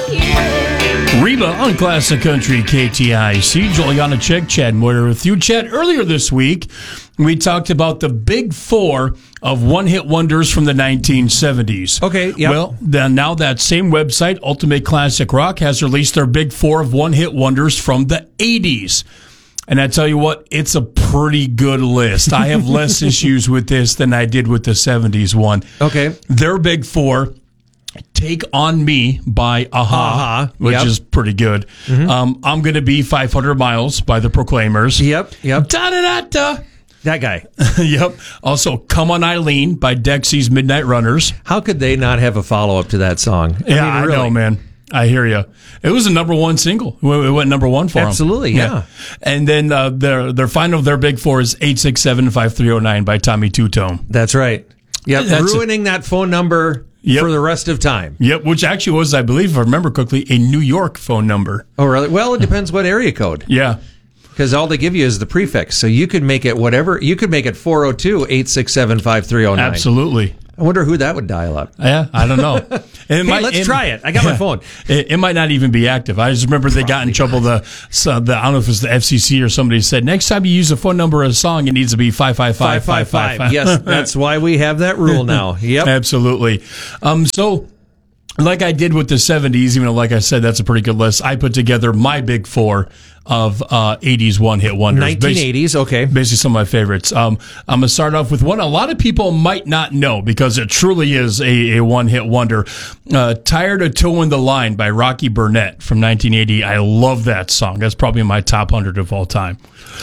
Reba on Classic Country KTIC. Joel Janacek, Chad Moyer with you. Chad, earlier this week, we talked about the big four of one-hit wonders from the 1970s. Okay, yeah. Well, then now that same website, Ultimate Classic Rock, has released their big four of one-hit wonders from the 80s. And I tell you what, it's a pretty good list. I have less issues with this than I did with the 70s one. Okay. Their big four: Take On Me by Aha, which is pretty good. Mm-hmm. I'm Gonna Be 500 Miles by the Proclaimers. Yep. Da-da-da-da. That guy. Yep. Also, Come On Eileen by Dexy's Midnight Runners. How could they not have a follow-up to that song? I know, man. I hear you. It was a number one single. It went number one for them. Absolutely, yeah. And then their big four is 867-5309 by Tommy Two-Tone. That's right. Yep. Ruining that phone number for the rest of time. Yep, which actually was, I believe, if I remember quickly, a New York phone number. Oh, really? Well, it depends what area code. Yeah. Because all they give you is the prefix. So you could make it whatever. You could make it 402-867-5309. Absolutely. I wonder who that would dial up. Yeah, I don't know. Let's try it. I got my phone. It might not even be active. I just remember they got in trouble. I don't know if it was the FCC or somebody said, next time you use a phone number of a song, it needs to be 555-555. Yes, that's why we have that rule now. Yep. Absolutely. So, like I did with the 70s, even though, like I said, that's a pretty good list, I put together my big four of 80s one-hit wonders. 1980s, okay. Basically some of my favorites. I'm going to start off with one a lot of people might not know because it truly is a one-hit wonder. Tired of Towing the Line by Rocky Burnett from 1980. I love that song. That's probably in my top 100 of all time.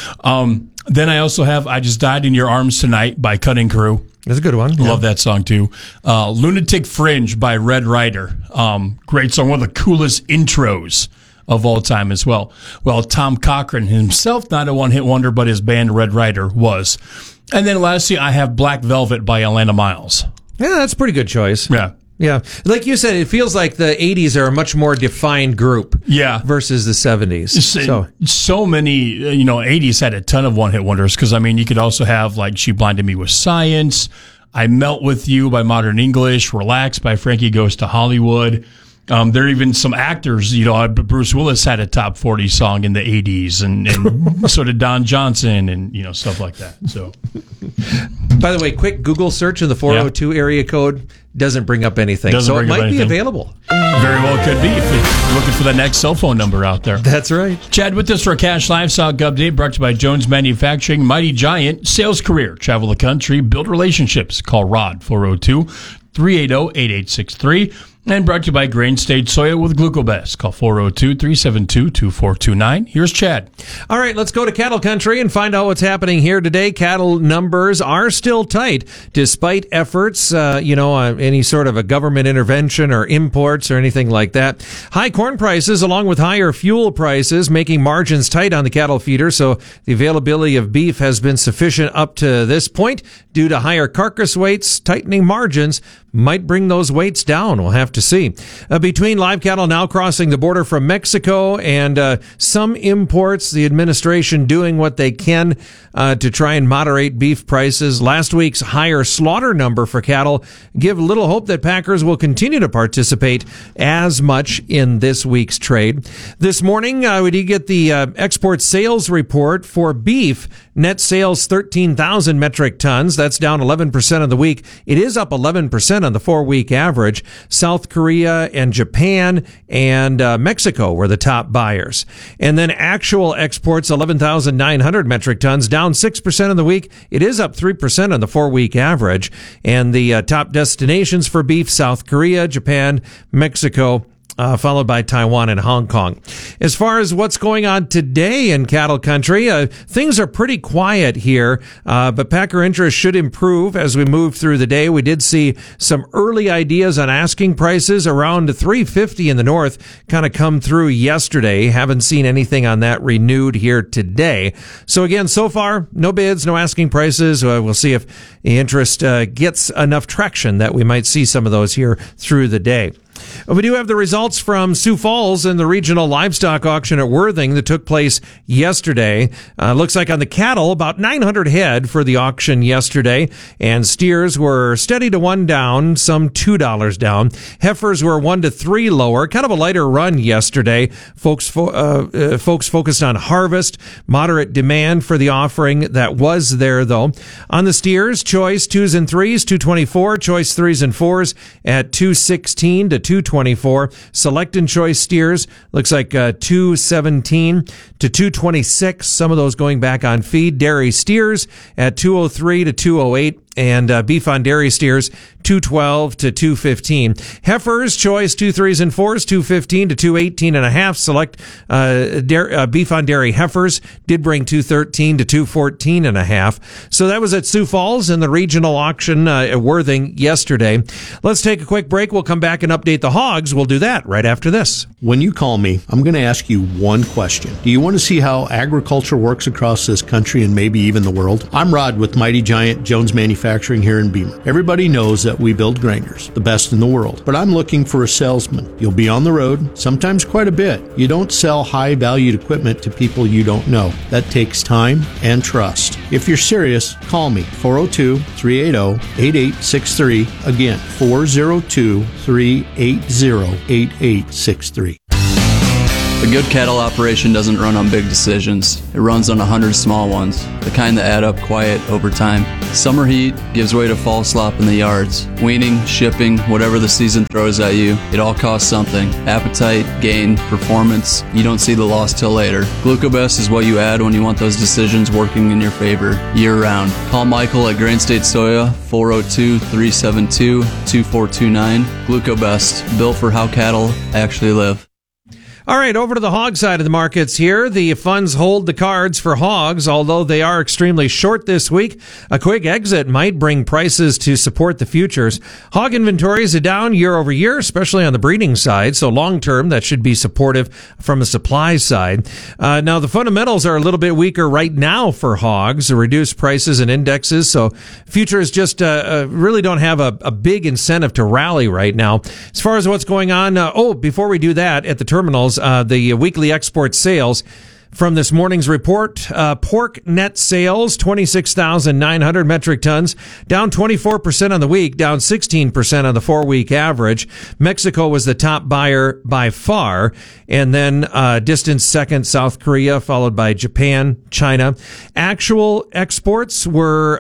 Then I also have I Just Died in Your Arms Tonight by Cutting Crew. That's a good one. Love that song, too. Lunatic Fringe by Red Ryder. Great song. One of the coolest intros of all time as well. Well, Tom Cochrane himself, not a one-hit wonder, but his band Red Ryder was. And then lastly, I have Black Velvet by Alana Miles. Yeah, that's a pretty good choice. Yeah. Yeah. Like you said, it feels like the 80s are a much more defined group versus the 70s. So many, 80s had a ton of one-hit wonders because, you could also have, like, She Blinded Me with Science, I Melt With You by Modern English, Relax by Frankie Goes to Hollywood. There are even some actors, Bruce Willis had a top 40 song in the 80s, and so did Don Johnson, and, stuff like that. So, by the way, quick Google search in the 402 area code doesn't bring up anything. So it might be available. Very well could be if you're looking for the next cell phone number out there. That's right. Chad with us for a Cash Livestock Update brought to you by Jones Manufacturing, Mighty Giant, Sales Career, Travel the Country, Build Relationships. Call Rod, 402-380-8863. And brought to you by Grain State Soya with Glucobest. Call 402-372-2429. Here's Chad. All right, let's go to cattle country and find out what's happening here today. Cattle numbers are still tight despite efforts, any sort of a government intervention or imports or anything like that. High corn prices along with higher fuel prices making margins tight on the cattle feeder, so the availability of beef has been sufficient up to this point. Due to higher carcass weights, tightening margins might bring those weights down. We'll have to see. Between live cattle now crossing the border from Mexico and some imports, the administration doing what they can to try and moderate beef prices. Last week's higher slaughter number for cattle give little hope that packers will continue to participate as much in this week's trade. This morning, we did get the export sales report for beef. Net sales 13,000 metric tons. That's down 11% on the week. It is up 11% on the 4-week average. South Korea and Japan and Mexico were the top buyers. And then actual exports, 11,900 metric tons, down 6% on the week. It is up 3% on the 4-week average. And the top destinations for beef, South Korea, Japan, Mexico, followed by Taiwan and Hong Kong. As far as what's going on today in cattle country, things are pretty quiet here, but packer interest should improve as we move through the day. We did see some early ideas on asking prices around $350 in the north kind of come through yesterday. Haven't seen anything on that renewed here today. So again, so far, no bids, no asking prices. We'll see if the interest gets enough traction that we might see some of those here through the day. We do have the results from Sioux Falls and the regional livestock auction at Worthing that took place yesterday. Looks like on the cattle, about 900 head for the auction yesterday, and steers were steady to $1 down, some $2 down. Heifers were 1 to 3 lower, kind of a lighter run yesterday. Folks focused on harvest, moderate demand for the offering that was there though. On the steers, choice 2s and 3s, 224, choice 3s and 4s at 216 to 224. Select and choice steers looks like 217 to 226. Some of those going back on feed. Dairy steers at 203 to 208. And beef on dairy steers 212 to 215. Heifers choice 2 3s and 4s 215 to 218 and a half. Select beef on dairy heifers did bring 213 to 214 and a half. So that was at Sioux Falls in the regional auction at Worthing yesterday. Let's take a quick break. We'll come back and update the hogs. We'll do that right after this. When you call me, I'm going to ask you one question. Do you want to see how agriculture works across this country and maybe even the world? I'm Rod with Mighty Giant Jones Manufacturing here in Beamer. Everybody knows that we build grinders, the best in the world. But I'm looking for a salesman. You'll be on the road, sometimes quite a bit. You don't sell high-valued equipment to people you don't know. That takes time and trust. If you're serious, call me, 402-380-8863. Again, 402-380-8863. A good cattle operation doesn't run on big decisions. It runs on 100 small ones, the kind that add up quiet over time. Summer heat gives way to fall slop in the yards. Weaning, shipping, whatever the season throws at you, it all costs something. Appetite, gain, performance, you don't see the loss till later. Glucobest is what you add when you want those decisions working in your favor, year-round. Call Michael at Grain State Soya, 402-372-2429. Glucobest, built for how cattle actually live. All right, over to the hog side of the markets here. The funds hold the cards for hogs, although they are extremely short this week. A quick exit might bring prices to support the futures. Hog inventories are down year over year, especially on the breeding side, so long term that should be supportive from the supply side. Now, the fundamentals are a little bit weaker right now for hogs, reduced prices and indexes, so futures just really don't have a big incentive to rally right now. As far as what's going on, before we do that, at the terminals, the weekly export sales from this morning's report, pork net sales, 26,900 metric tons, down 24% on the week, down 16% on the 4-week average. Mexico was the top buyer by far, and then distant second, South Korea, followed by Japan, China. Actual exports were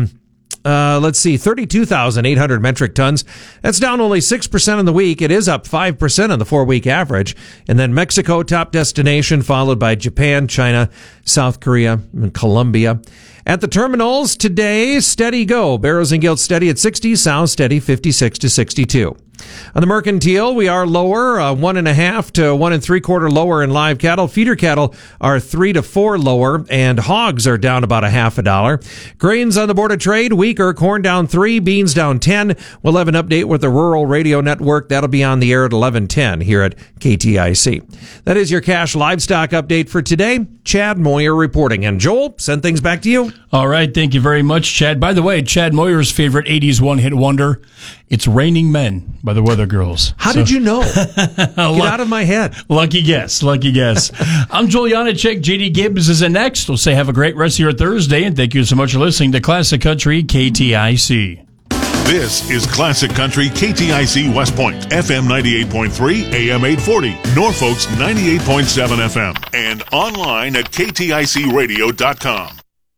32,800 metric tons. That's down only 6% on the week. It is up 5% on the 4-week average. And then Mexico, top destination, followed by Japan, China, South Korea, and Colombia. At the terminals today, steady go. Barrows and Guilt steady at 60, Sow steady 56 to 62. On the mercantile, we are lower, 1.5 to 1 3/4 lower in live cattle. Feeder cattle are 3 to 4 lower, and hogs are down about $0.50. Grains on the board of trade, weaker. Corn down 3, beans down 10. We'll have an update with the Rural Radio Network. That'll be on the air at 11:10 here at KTIC. That is your cash livestock update for today. Chad Moyer reporting. And Joel, send things back to you. All right. Thank you very much, Chad. By the way, Chad Moyer's favorite 80s one-hit wonder, It's Raining Men by the Weather Girls. How did you know? Get out of my head. Lucky guess. I'm Joel Janacek. JD Gibbs is in next. We'll say have a great rest of your Thursday, and thank you so much for listening to Classic Country KTIC. This is Classic Country KTIC West Point, FM 98.3, AM 840, Norfolk's 98.7 FM, and online at kticradio.com.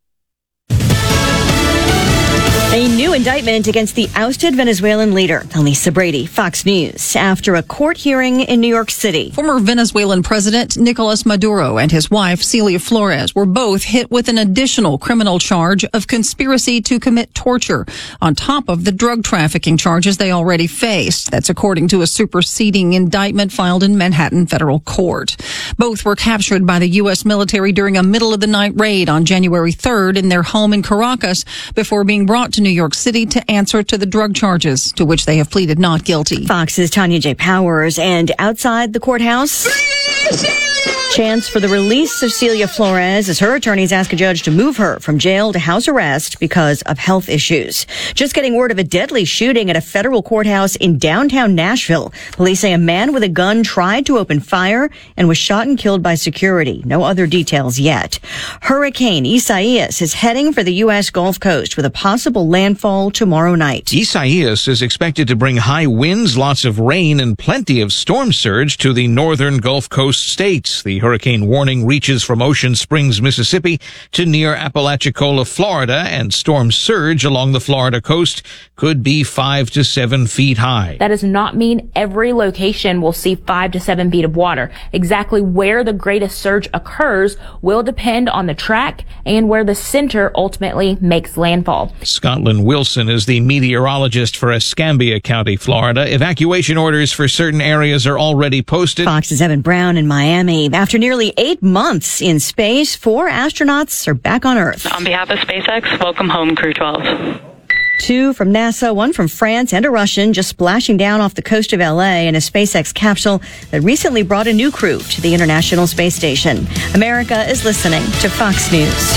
A new indictment against the ousted Venezuelan leader, Elisa Brady, Fox News, after a court hearing in New York City. Former Venezuelan President Nicolas Maduro and his wife, Celia Flores, were both hit with an additional criminal charge of conspiracy to commit torture, on top of the drug trafficking charges they already faced. That's according to a superseding indictment filed in Manhattan federal court. Both were captured by the U.S. military during a middle-of-the-night raid on January 3rd in their home in Caracas before being brought to New York City to answer to the drug charges, to which they have pleaded not guilty. Fox's Tanya J. Powers, and outside the courthouse, Chance for the release of Celia Flores as her attorneys ask a judge to move her from jail to house arrest because of health issues. Just getting word of a deadly shooting at a federal courthouse in downtown Nashville. Police say a man with a gun tried to open fire and was shot and killed by security. No other details yet. Hurricane Isaias is heading for the U.S. Gulf Coast with a possible landfall tomorrow night. Isaias is expected to bring high winds, lots of rain, and plenty of storm surge to the northern Gulf Coast states. The hurricane warning reaches from Ocean Springs, Mississippi to near Apalachicola, Florida, and storm surge along the Florida coast could be 5 to 7 feet high. That does not mean every location will see 5 to 7 feet of water. Exactly where the greatest surge occurs will depend on the track and where the center ultimately makes landfall. Scotland Wilson is the meteorologist for Escambia County, Florida. Evacuation orders for certain areas are already posted. Fox's Evan Brown in Miami. After nearly 8 months in space, 4 astronauts are back on Earth. On behalf of SpaceX, welcome home, Crew 12. 2 from NASA, 1 from France, and a Russian just splashing down off the coast of LA in a SpaceX capsule that recently brought a new crew to the International Space Station. America is listening to Fox News.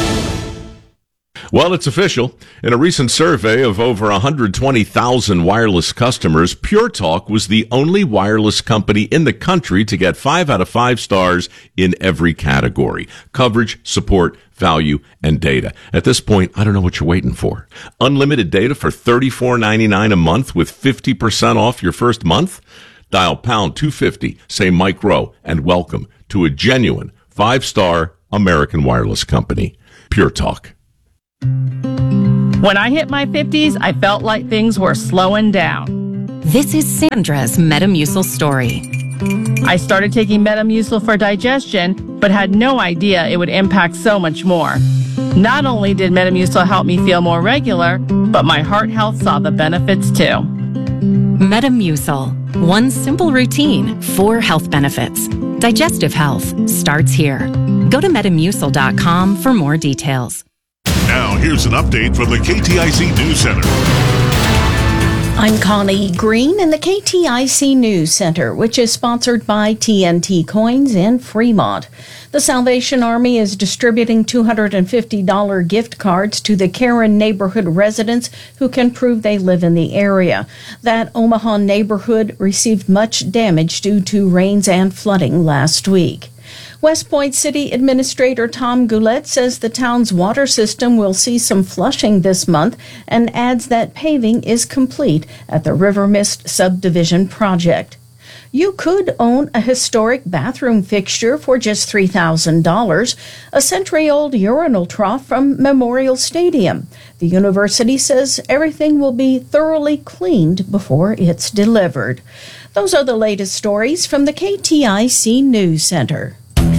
Well, it's official. In a recent survey of over 120,000 wireless customers, Pure Talk was the only wireless company in the country to get 5 out of 5 stars in every category: coverage, support, value, and data. At this point, I don't know what you're waiting for. Unlimited data for $34.99 a month with 50% off your first month? Dial pound 250, say Mike Rowe, and welcome to a genuine 5-star American wireless company. Pure Talk. When I hit my 50s, I felt like things were slowing down. This is Sandra's Metamucil story. I started taking Metamucil for digestion, but had no idea it would impact so much more. Not only did Metamucil help me feel more regular, but my heart health saw the benefits too. Metamucil. One simple routine, 4 health benefits. Digestive health starts here. Go to Metamucil.com for more details. Now, here's an update from the KTIC News Center. I'm Connie Green in the KTIC News Center, which is sponsored by TNT Coins in Fremont. The Salvation Army is distributing $250 gift cards to the Karen neighborhood residents who can prove they live in the area. That Omaha neighborhood received much damage due to rains and flooding last week. West Point City Administrator Tom Goulet says the town's water system will see some flushing this month and adds that paving is complete at the River Mist subdivision project. You could own a historic bathroom fixture for just $3,000, a century-old urinal trough from Memorial Stadium. The university says everything will be thoroughly cleaned before it's delivered. Those are the latest stories from the KTIC News Center.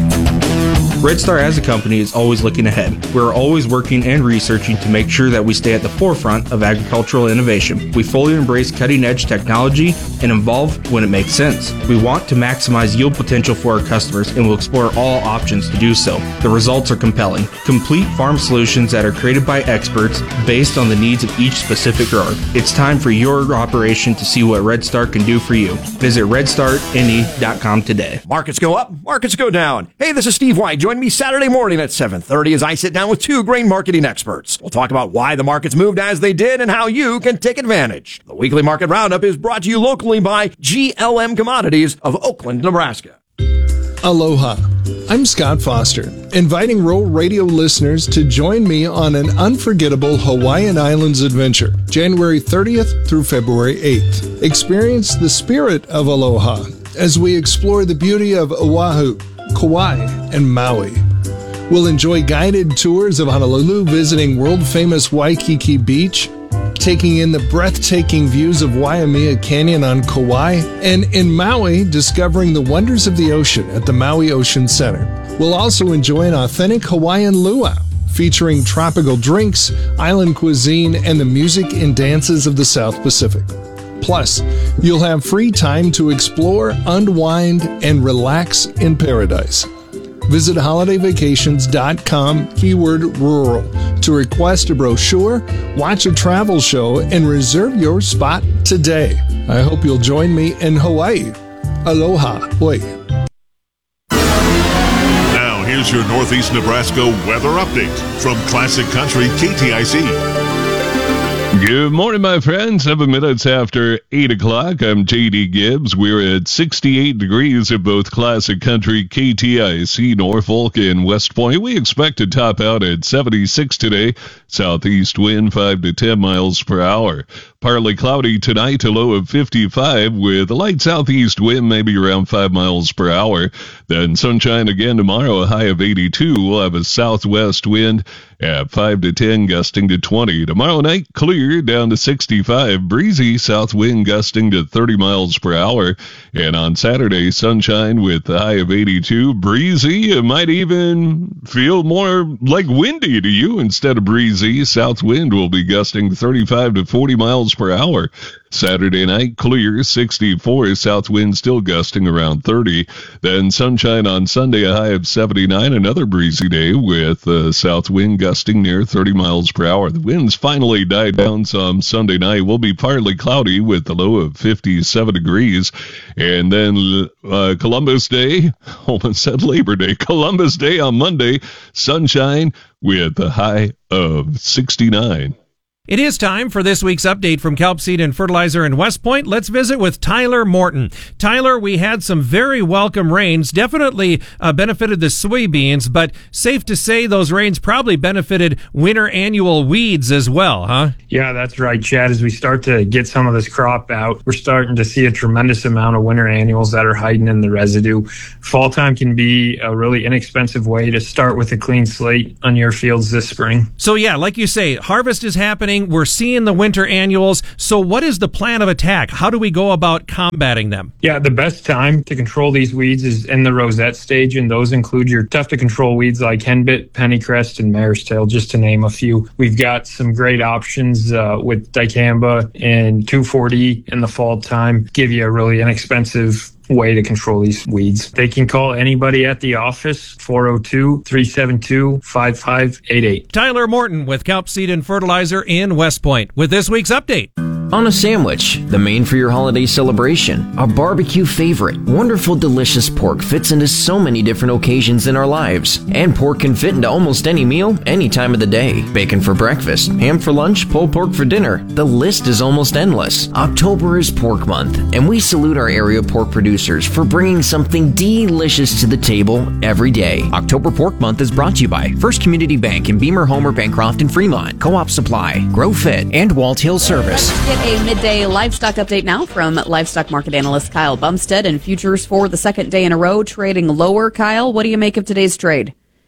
Red Star as a company is always looking ahead. We're always working and researching to make sure that we stay at the forefront of agricultural innovation. We fully embrace cutting-edge technology and evolve when it makes sense. We want to maximize yield potential for our customers and will explore all options to do so. The results are compelling. Complete farm solutions that are created by experts based on the needs of each specific grower. It's time for your operation to see what Red Star can do for you. Visit redstarne.com today. Markets go up, markets go down. Hey, this is Steve White. Join me Saturday morning at 7:30 as I sit down with 2 grain marketing experts. We'll talk about why the markets moved as they did and how you can take advantage. The weekly market roundup is brought to you locally by GLM Commodities of Oakland, Nebraska. Aloha. I'm Scott Foster, inviting Rural Radio listeners to join me on an unforgettable Hawaiian Islands adventure, January 30th through February 8th. Experience the spirit of aloha as we explore the beauty of Oahu, Kauai, and Maui. We'll enjoy guided tours of Honolulu, visiting world-famous Waikiki Beach, taking in the breathtaking views of Waimea Canyon on Kauai, and in Maui, discovering the wonders of the ocean at the Maui Ocean Center. We'll also enjoy an authentic Hawaiian luau, featuring tropical drinks, island cuisine, and the music and dances of the South Pacific. Plus, you'll have free time to explore, unwind, and relax in paradise. Visit holidayvacations.com, keyword rural, to request a brochure, watch a travel show, and reserve your spot today. I hope you'll join me in Hawaii. Aloha. Oi. Here's your Northeast Nebraska weather update from Classic Country KTIC. Good morning, my friends. 7 minutes after 8 o'clock. I'm J.D. Gibbs. We're at 68 degrees at both Classic Country, KTIC, Norfolk, and West Point. We expect to top out at 76 today. Southeast wind 5 to 10 miles per hour. Partly cloudy tonight, a low of 55 with a light southeast wind, maybe around 5 miles per hour. Then sunshine again tomorrow, a high of 82. We'll have a southwest wind at 5 to 10, gusting to 20. Tomorrow night, clear down to 65. Breezy south wind gusting to 30 miles per hour. And on Saturday, sunshine with a high of 82. Breezy, it might even feel more like windy to you instead of breezy. South wind will be gusting 35 to 40 miles per hour. Saturday night, clear, 64. South wind still gusting around 30. Then sunshine on Sunday, a high of 79. Another breezy day with south wind gusting near 30 miles per hour. The winds finally died down some Sunday night. Will be partly cloudy with a low of 57 degrees. And then Columbus Day, almost said Labor Day. Columbus Day on Monday, sunshine with a high of 69. It is time for this week's update from Kelp Seed and Fertilizer in West Point. Let's visit with Tyler Morton. Tyler, we had some very welcome rains, definitely benefited the soybeans, but safe to say those rains probably benefited winter annual weeds as well, huh? Yeah, that's right, Chad. As we start to get some of this crop out, we're starting to see a tremendous amount of winter annuals that are hiding in the residue. Fall time can be a really inexpensive way to start with a clean slate on your fields this spring. So yeah, like you say, harvest is happening. We're seeing the winter annuals. So what is the plan of attack? How do we go about combating them? Yeah, the best time to control these weeds is in the rosette stage, and those include your tough-to-control weeds like henbit, pennycrest, and mare's tail, just to name a few. We've got some great options with dicamba and 2,4-D in the fall time, give you a really inexpensive way to control these weeds. They can call anybody at the office, 402-372-5588. Tyler Morton with Kelp Seed and Fertilizer in West Point with this week's update. On a sandwich, the main for your holiday celebration, a barbecue favorite, wonderful delicious pork fits into so many different occasions in our lives. And pork can fit into almost any meal, any time of the day. Bacon for breakfast, ham for lunch, pulled pork for dinner. The list is almost endless. October is Pork Month, and we salute our area pork producers for bringing something delicious to the table every day. October Pork Month is brought to you by First Community Bank in Beamer, Homer, Bancroft, and Fremont, Co-op Supply, Grow Fit, and Walt Hill Service. Get a midday livestock update now from livestock market analyst Kyle Bumstead, and futures for the second day in a row trading lower. Kyle, what do you make of today's trade?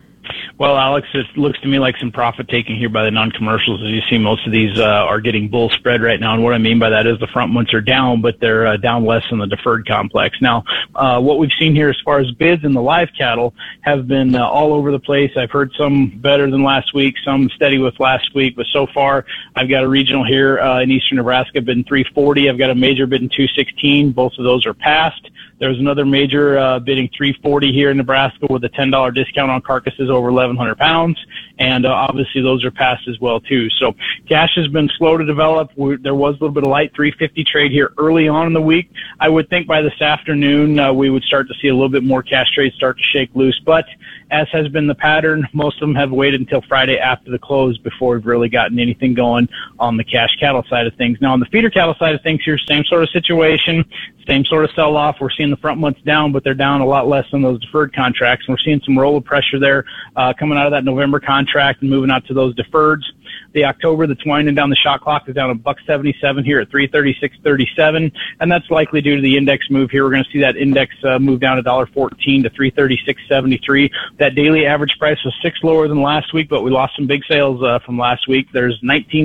Well, Alex, it looks to me like some profit taking here by the non-commercials. As you see, most of these are getting bull spread right now. And what I mean by that is the front months are down, but they're down less than the deferred complex. Now, what we've seen here as far as bids in the live cattle have been all over the place. I've heard some better than last week, some steady with last week. But so far, I've got a regional here in eastern Nebraska bidding 340. I've got a major bidding 216. Both of those are passed. There's another major bidding 340 here in Nebraska with a $10 discount on carcasses over 1,100 pounds, and obviously those are passed as well too. So cash has been slow to develop. There was a little bit of light 350 trade here early on in the week. I would think by this afternoon we would start to see a little bit more cash trade start to shake loose, but as has been the pattern, most of them have waited until Friday after the close before we've really gotten anything going on the cash cattle side of things. Now on the feeder cattle side of things here, same sort of situation, same sort of sell-off. We're seeing the front months down, but they're down a lot less than those deferred contracts. And we're seeing some roll of pressure there coming out of that November contract and moving out to those deferreds. The October that's winding down the shot clock is down $1.77 here at 336.37, and that's likely due to the index move here. We're going to see that index move down $1.14 to 336.73. That daily average price was $6 lower than last week, but we lost some big sales from last week. There's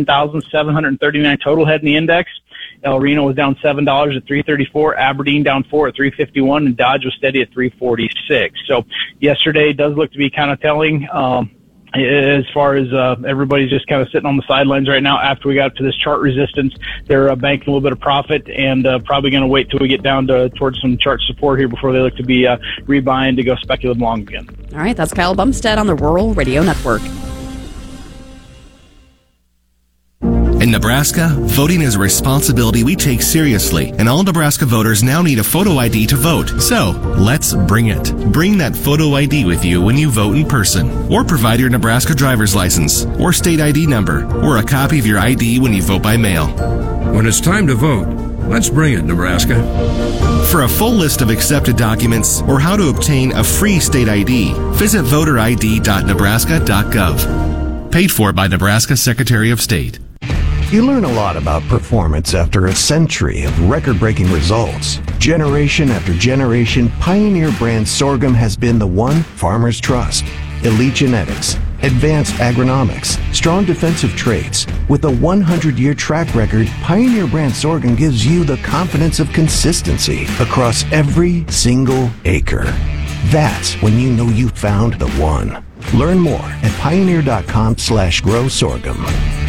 19,739 total head in the index. El Reno was down $7 at 334. Aberdeen down 4 at 351, and Dodge was steady at 346. So yesterday does look to be kind of telling. As far as everybody's just kind of sitting on the sidelines right now after we got to this chart resistance, they're banking a little bit of profit and probably going to wait till we get down towards some chart support here before they look to be rebuying to go speculative long again. All right, that's Kyle Bumstead on the Rural Radio Network. And In Nebraska, voting is a responsibility we take seriously, and all Nebraska voters now need a photo ID to vote. So, let's bring it. Bring that photo ID with you when you vote in person, or provide your Nebraska driver's license, or state ID number, or a copy of your ID when you vote by mail. When it's time to vote, let's bring it, Nebraska. For a full list of accepted documents or how to obtain a free state ID, visit voterid.nebraska.gov. Paid for by Nebraska Secretary of State. You learn a lot about performance after a century of record-breaking results. Generation after generation, Pioneer brand sorghum has been the one farmers trust. Elite genetics, advanced agronomics, strong defensive traits. With a 100-year track record, Pioneer brand sorghum gives you the confidence of consistency across every single acre. That's when you know you found the one. Learn more at pioneer.com/grow sorghum.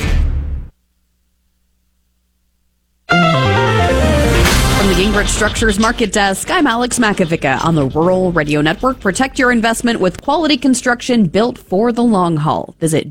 From the Gingrich Structures Market Desk, I'm Alex Makovica on the Rural Radio Network. Protect your investment with quality construction built for the long haul. Visit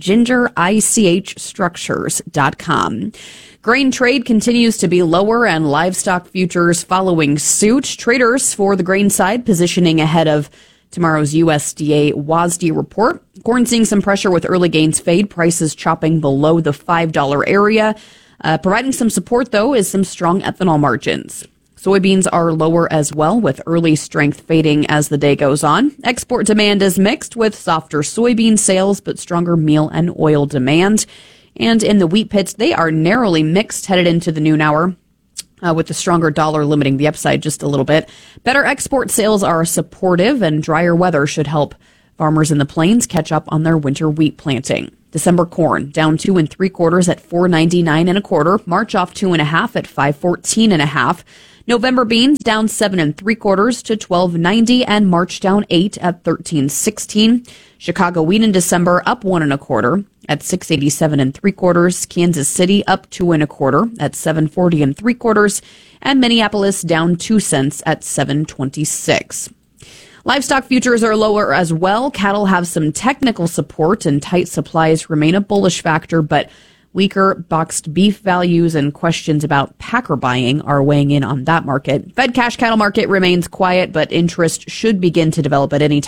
gingerichstructures.com. Grain trade continues to be lower and livestock futures following suit. Traders for the grain side positioning ahead of tomorrow's USDA WASDE report. Corn seeing some pressure with early gains fade, prices chopping below the $5 area. Providing some support, though, is some strong ethanol margins. Soybeans are lower as well, with early strength fading as the day goes on. Export demand is mixed with softer soybean sales, but stronger meal and oil demand. And in the wheat pits, they are narrowly mixed headed into the noon hour, with the stronger dollar limiting the upside just a little bit. Better export sales are supportive, and drier weather should help farmers in the plains catch up on their winter wheat planting. December corn down 2 3/4 at $4.99 1/4. March off 2 1/2 at $5.14 1/2. November beans down 7 3/4 to $12.90, and March down 8 at $13.16. Chicago wheat in December up 1 1/4 at $6.87 3/4. Kansas City up 2 1/4 at $7.40 3/4, and Minneapolis down 2 cents at $7.26. Livestock futures are lower as well. Cattle have some technical support, and tight supplies remain a bullish factor, but weaker boxed beef values and questions about packer buying are weighing in on that market. Fed cash cattle market remains quiet, but interest should begin to develop at any time